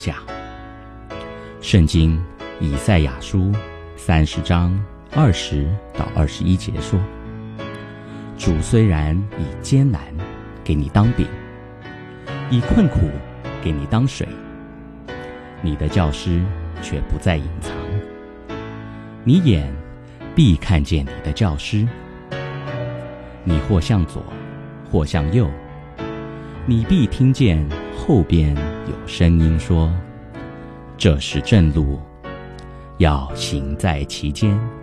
下。圣经以赛亚书30章20到21节说：主虽然以艰难给你当饼，以困苦给你当水，你的教师却不再隐藏，你眼必看见你的教师。你或向左，或向右，你必听见后边有声音说：这是正路，要行在其间。